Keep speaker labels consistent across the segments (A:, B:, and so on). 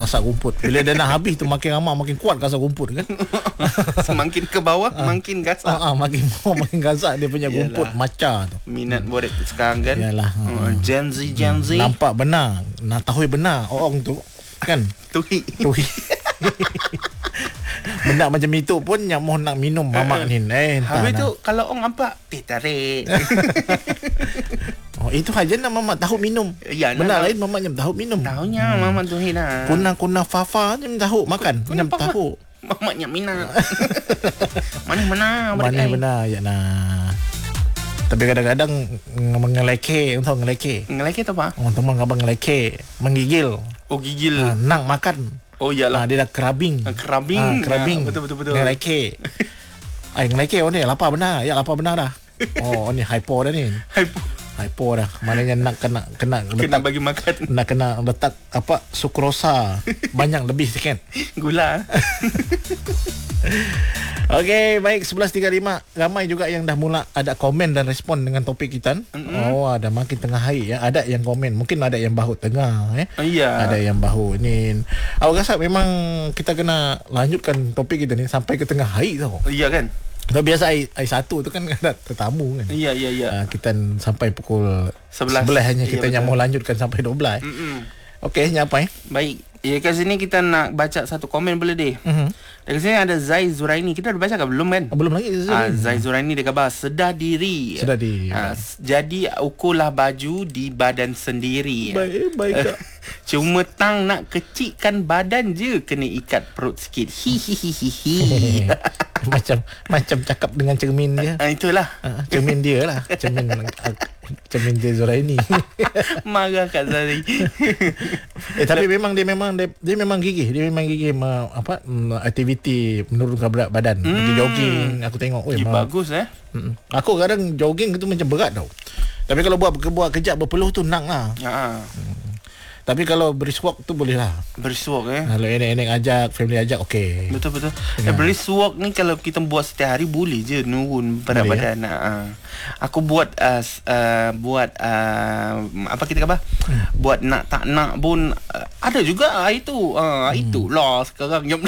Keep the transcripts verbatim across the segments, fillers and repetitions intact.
A: asap rumput. Bila dia nak habis tu makin ramai makin kuat asap rumput kan.
B: Semakin ke bawah uh, makin gasak.
A: Ah, uh, uh, makin bawah makin gasak dia punya rumput maca tu.
B: Minat hmm. buat sekarang kan.
A: Yalah.
B: Uh, Gen Z Gen Z.
A: Nampak benar. Nak tahu benar orang tu kan.
B: Tuhi.
A: Tuhi. Benda macam itu pun yang mau nak minum mamak uh, ni. Eh,
B: habis tu kalau orang nampak, eh tarik.
A: Oh, itu saja nak mamak tahu minum.
B: Ya,
A: benda
B: nah,
A: lain mamaknya tahu minum.
B: Tahunya hmm. mamak tu hina.
A: Kuna-kuna fafa je tahu makan. Nyam tahu.
B: Mamaknya minat. Mana mana
A: Mana benar ya nah. Tapi kadang-kadang mengeleke, tahu ngeleke.
B: Ngeleke tu apa?
A: Oh, teman abang ngeleke, menggigil.
B: Oh, gigil.
A: Ha, nak makan.
B: Oh iyalah.
A: Ha, dia dah krabbing.
B: Ha, krabbing.
A: Ha, krabbing.
B: Ha, betul betul betul.
A: Ngeleke. Ai ngeleke oh ni lapar benar. Ya lapar benar dah. Oh ni hypo dah ni.
B: Hypo.
A: Hypo dah. Maknanya nak kena kena letak,
B: kena bagi makan.
A: Nak kena letak apa sukrosa banyak lebih sikit.
B: Gula.
A: Okey, baik sebelas tiga puluh lima. Ramai juga yang dah mula ada komen dan respon dengan topik kita. Mm-hmm. Oh, ada makin tengah hari ya. Ada yang komen, mungkin ada yang bahu tengah ya.
B: Oh, iya.
A: Ada yang bahu ni. Awak rasa memang kita kena lanjutkan topik kita ni sampai ke tengah hari tau.
B: Iya kan?
A: Kalau biasa hari, hari satu tu kan ada tetamu kan.
B: Iya iya iya.
A: Uh, kita sampai pukul sebelas hanya kita
B: iya,
A: yang mau lanjutkan sampai dua belas.
B: Mm-mm.
A: Okey, nyapa eh?
B: Baik. Ya, kat sini kita nak baca satu komen boleh deh. Uh-huh. Dekat sini ada Zai Zuraini. Kita dah baca ke belum kan?
A: Oh, belum lagi.
B: Ah, Zai Zuraini dia khabar sedar diri.
A: Sedar diri.
B: Ah, jadi ukurlah baju di badan sendiri.
A: Baik, baik. Uh,
B: cuma tang nak kecikkan badan je kena ikat perut sikit. Hi hi hi hi hi.
A: macam macam cakap dengan cermin dia.
B: Ah, itulah.
A: Uh, cermin dia lah. Cermin uh, cermin dia Zuraini.
B: Marah kat Zai.
A: eh tapi memang dia memang dia, dia memang gigih. Dia memang gigih ma, apa aktiviti menurunkan berat badan. Hmm. Pergi jogging aku tengok.
B: Oi, bagus eh.
A: Mm-mm. Aku kadang jogging itu macam berat tau. Tapi kalau buat buat kejap berpeluh tu nak lah.
B: Ha.
A: Hmm. Tapi kalau brisk walk tu boleh lah.
B: Brisk walk eh.
A: Kalau enek-enek ajak, family ajak okey.
B: Betul betul. Ya. Brisk walk ni kalau kita buat setiap hari boleh je nurun berat boleh, badan. Ya? Ha. Aku buat uh, uh, buat uh, apa kita kata? Hmm. Buat nak tak nak pun uh, ada juga hari tu. Uh, hmm. Itulah sekarang jom.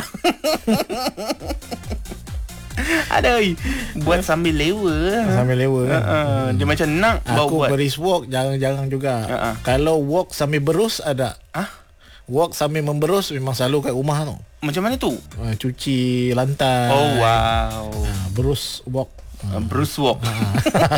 B: Ada buat sambil lewa.
A: Sambil lewa kan.
B: Uh, uh, dia macam nak bawa
A: aku
B: buat.
A: Aku brisk walk jarang-jarang juga. Uh-uh. Kalau walk sambil berus ada.
B: Ah?
A: Walk sambil memberus memang selalu kat rumah tu.
B: Macam mana tu?
A: Uh, cuci lantai.
B: Oh wow.
A: Uh, berus walk.
B: Uh, berus walk.
A: Uh.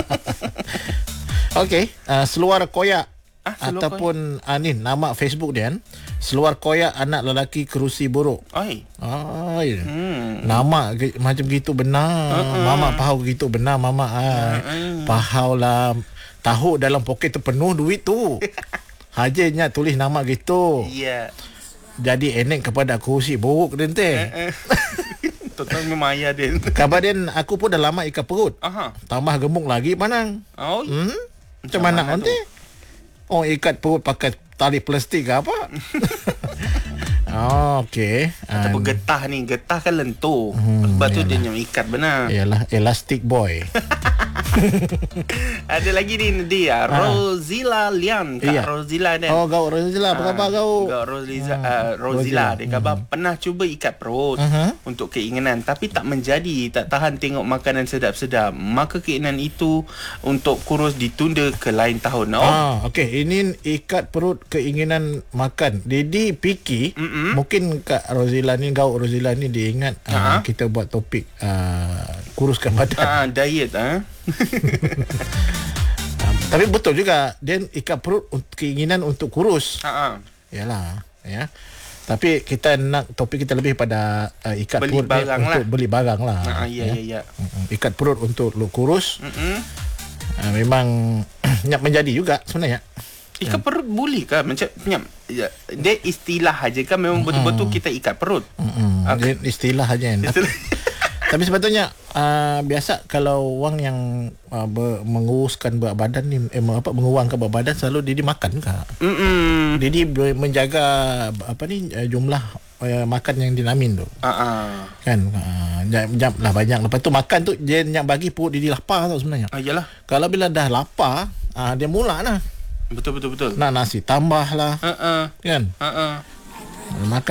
A: Okey, uh, seluar koyak.
B: Ah,
A: ataupun ah, ni nama Facebook dia kan, seluar koyak anak lelaki kerusi buruk.
B: Ai.
A: Ai. Hmm. Nama ke, macam gitu benar. Uh-uh. Mama pahau gitu benar mama ai. Uh-uh. Pahau lah. Tahu dalam poket tu penuh duit tu. Hajanya tulis nama gitu.
B: Ya. Yeah.
A: Jadi enek kepada kerusi buruk dia teh. Uh-uh.
B: Total memang ayah dia.
A: Khabar dia aku pun dah lama ikat perut.
B: Aha.
A: Tambah gemuk lagi panang.
B: Oh.
A: Hmm? Macam mana nanti? Oh, ikat perut pakai tali plastik ke apa? Oh, okey.
B: Ataupun getah ni, getah kan lentur. Hmm, sebab tu dia yang ikat benar.
A: Yalah, elastic boy.
B: Ada lagi ni dia, Rozila Lian. Kak iya. Rozila dan.
A: Oh, kau Rozila, apa khabar kau?
B: Kau Rozila, uh, Rozila dia khabar hmm. pernah cuba ikat perut uh-huh. untuk keinginan tapi tak menjadi, tak tahan tengok makanan sedap-sedap. Maka keinginan itu untuk kurus ditunda ke lain tahun. Oh.
A: Ah, okey, ini ikat perut keinginan makan. Didi Piki, mm-hmm. mungkin Kak Rozila ni, kau Rozila ni dia ingat uh-huh. uh, kita buat topik uh, kuruskan badan.
B: Ah, diet ah.
A: um, tapi betul juga dia ikat perut untuk keinginan untuk kurus.
B: Ha.
A: Yalah, ya. Tapi kita nak topik kita lebih pada uh, ikat
B: beli
A: perut
B: barang
A: untuk
B: lah.
A: beli barang lah.
B: Ha, ya ya ya.
A: Ikat perut untuk lu kurus.
B: Mm-mm.
A: Uh, memang nak menjadi juga sebenarnya.
B: Ikat ya. Perut boleh ke? Macam ya, dia istilah aja kan memang mm-hmm. betul-betul kita ikat perut.
A: Mm-hmm. Okay. Dia istilah aja. Tapi sebetulnya uh, biasa kalau orang yang uh, ber, menguruskan berat badan ni eh, apa mengurangkan berat badan selalu dia dimakan ke? Mm. Dia menjaga apa ni jumlah uh, makan yang dinamin tu. Uh-uh. Kan uh, jam lah banyak, lepas tu makan tu dia nak bagi perut dia lapar tau sebenarnya.
B: Ah yalah.
A: Kalau bila dah lapar uh, dia mula lah.
B: Betul betul betul.
A: Nak nasi tambah lah.
B: Uh-uh.
A: Kan?
B: Uh-uh.
A: Makan